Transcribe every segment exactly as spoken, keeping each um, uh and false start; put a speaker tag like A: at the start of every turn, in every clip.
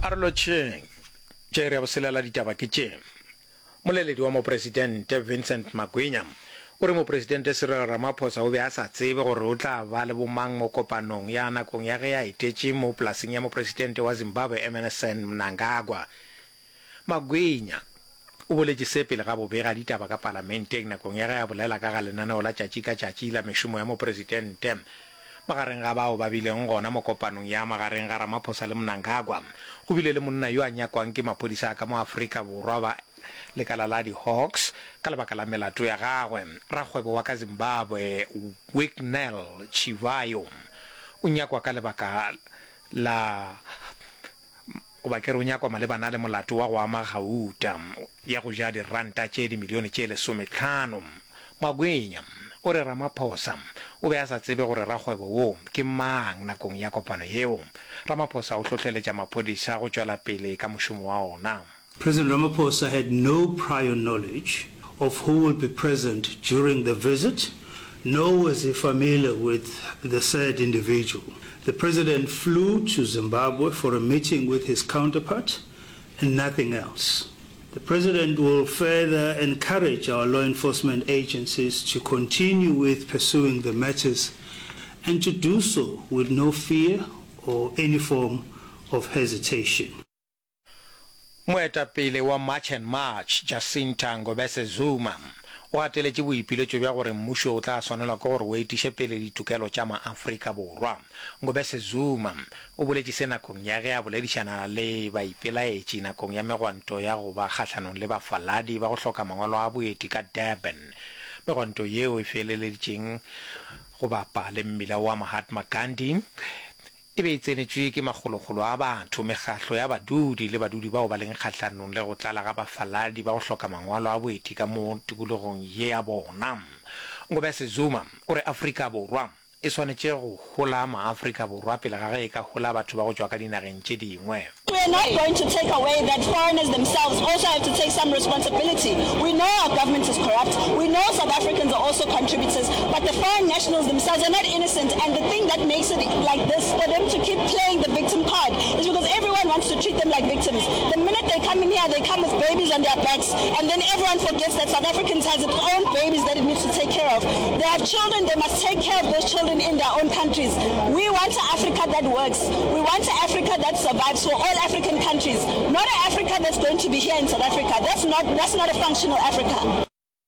A: Arlocheng Jerry Abosela ditaba ke tše moleledi wa mo president Vincent Magwinya o re mo president Cyril Ramaphosa o be a sa tsebe gore o tla ba le bomang mo kopanong ya nakong ya ge ya itetše mo plasing ya mo president wa Zimbabwe Emmerson Mnangagwa. Magwinya o boletše se pele ga bobega ditaba ka parlamenteng nakong ya ge ya bolela ka ga lenaneo la tšatši ka tšatši la mešomo ya mo presidente magareng ga bao ba bileng gona mo kopanong ya magareng ga Ramaphosa le Mnangagwa. Go bile le monna yo a nyakwang ke maphodisa ka mo Afrika Borwa ba lekala la di-Hawks ka lebaka la melato ya gagwe. Rakgwebo wa ka Zimbabwe Wicknell Chivayo o nyakwa ka lebaka la o ba kere o nyakwa malebana le molato wa go ama gauta ya go ja diranta tše dimilione tše lesomehlano. Magwinya o re Ramaphosa o be a sa tsebe gore rakgwebo wo ke mang nakong ya kopano yeo. Ramaphosa o hlotleletša maphodisa go tšwela pele ka mošomo wa ona.
B: President Ramaphosa had no prior knowledge of who will be present during the visit, nor was he familiar with the said individual. The president flew to Zimbabwe for a meeting with his counterpart and nothing else. The president will further encourage our law enforcement agencies to continue with pursuing the matters and to do so with no fear or any form of hesitation.
A: Moetapele wa March and March Jacinta Ngobese Zuma o ateletse boipiletšo bja gore mmušo o tla swanelwa ke gore o etiše pele ditokelo tša maAfrika Borwa. Ngobese Zuma o boletše se nakong ya ge a boledišana le baipelaetši nakong ya megwanto ya go ba kgatlhanong le bafaladi ba go hloka mangwalo a boeti ka Durban. Megwanto yeo e feleleditšeng go bapa le mmila wa Mahatma Gandhi e be e tsenetšwe ke magologolo a batho mekgahlo ya badudi le badudi bao ba leng kgatlhanong le go tlala ga bafaladi ba go hloka mangwalo a boeti ka mo tikologong ye ya bona. Ngobese Zuma o re Afrika Borwa e swanetše go gola maAfrika Borwa pele ga ge e ka gola batho ba go tšwa ka dinageng tše dingwe.
C: We are not going to take away that foreigners themselves also have to take some responsibility. We know our government is corrupt. We know South Africans are also contributors, but the foreign nationals themselves are not innocent. And the thing that makes it like this for them to keep playing the victim card is because everyone wants to treat them like victims. The minute they come in here, they come with babies on their backs, and then everyone forgets that South Africans has its own babies that it needs to take care of. They have children, they must take care of those children in their own countries. We want an Africa that works. We want an Africa that survives for all African countries, not an Africa that's going to be here in South Africa. That's not that's not a functional Africa.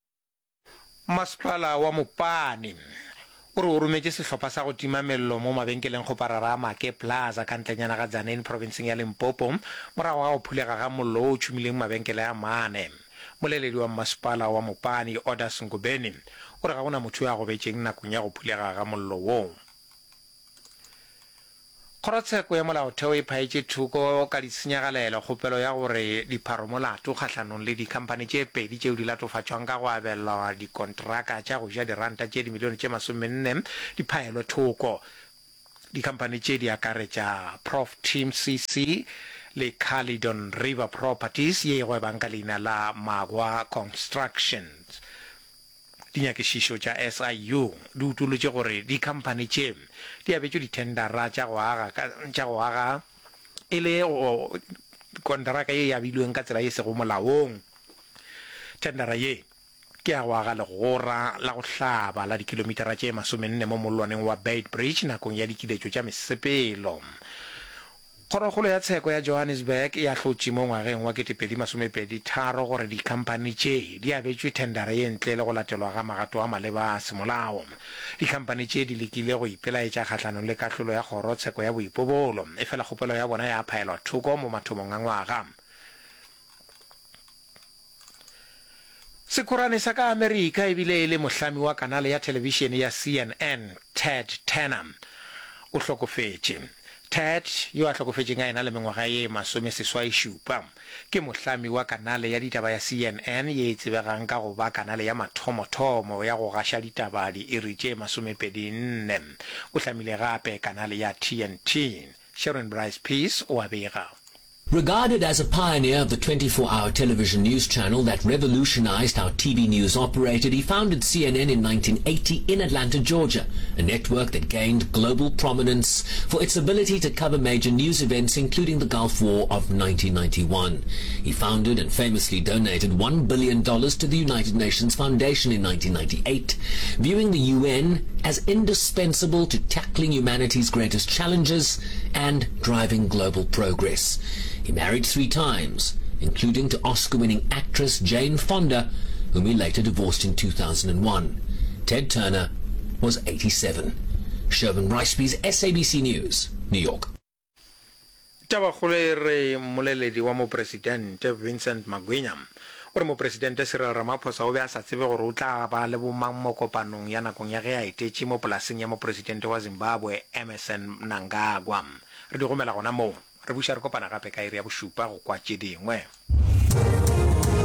A: Masipala wa Mopani o re o rometse sehlopha sa go tima mello mo mabenkeleng go parara Make Plaza ka ntlenyana ga Tzaneen provinceng ya Limpopo morago ga go phulega ga mollo o tšhumileng mabenkele ya mane. Moleledi wa masipala wa Mopani Odas Ngubeni o re ga gona motho ya go betšeng nakong ya go phulega ga mollo wo. Kgorotsheko ya molaotheo e phaetše thoko ka ditshenyagalelo kgopelo ya gore dipharomolato kgatlhanong le dikhampani tše pedi tšeo di latofatšwang ka go abelwa dikontraka tša go ja diranta tše dimilione tše masomenne di phaelwe thoko. Dikhampani tše di akaretša Prof Team C C le Caledon River Properties ye go banka leina la Magwa Constructions. Dinyakišišo tša S I U di utolotše gore dikhampani tše di abetšwe dithendara tša go aga tša go aga e le kontraka ye ya bilweng ka tsela ye sego molaong. Thendara ye ke ya go aga legora la go hlaba la dikilomitara tše masomenne mo mollwaneng wa Beitbridge nakong ya dikiletšo tša mesepelo. Kgorokgolo ya tsheko ya Johannesburg e ahlotše mo ngwageng wa ketepedi masomepedi tharo gore dikhampani tše di abetšwe thendara ye ntle le go latelwa ga magato a maleba a semolao. Dikhampani tše di lekile go ipelaetša kgatlhanong le kahlolo ya kgorotsheko ya boipobolo e fela kgopelo ya bona ya phaelwa thoko mo mathomong a ngwaga. Sekorane sa ka Amerika e bile e le mohlami wa kanale ya televišene ya C N N Ted Turner o hlokofetše. Ted yo a hlokofetšeng a ena le mengwaga ye masome seswai šupa ke mohlami wa kanale ya ditaba ya C N N ye e tsebegang ka go ba kanale ya mathomothomo ya go gaša ditaba diiri tše masomepedi nne. O hlamile gape kanale ya T N T. Sharon Bryce Peace o a bega.
D: Regarded as a pioneer of the twenty-four hour television news channel that revolutionized how T V news operated, he founded C N N in nineteen eighty in Atlanta, Georgia, a network that gained global prominence for its ability to cover major news events, including the Gulf War of nineteen ninety-one. He founded and famously donated one billion dollars to the United Nations Foundation in nineteen ninety-eight, viewing the U N as indispensable to tackling humanity's greatest challenges and driving global progress. He married three times, including to Oscar-winning actress Jane Fonda, whom he later divorced in two thousand one. Ted Turner was eighty-seven. Sherman Riceby's S A B C News, New York.
A: Tabakgolo re moleledi wa mo presidente Vincent Magwinya o re mo presidente Cyril Ramaphosa o be a sa tsebe gore o tla ba le bomang mo kopanong ya nakong ya ge a etetše mo polaseng ya mo presidente wa Zimbabwe Emmerson Mnangagwa. Re di gomela gona mo re buša re kopana gape ka iri ya bošupa go kwa tše dingwe.